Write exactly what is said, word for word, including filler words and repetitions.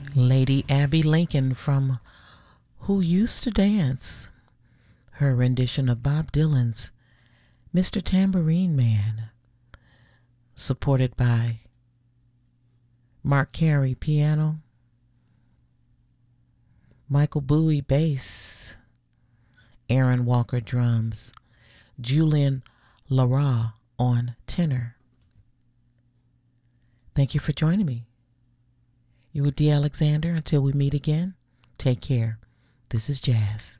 Lady Abby Lincoln from Who Used to Dance, her rendition of Bob Dylan's Mister Tambourine Man, supported by Mark Carey piano, Michael Bowie bass, Aaron Walker drums, Julian Lara on tenor. Thank you for joining me. You were D. Alexander. Until we meet again, take care. This is Jazz.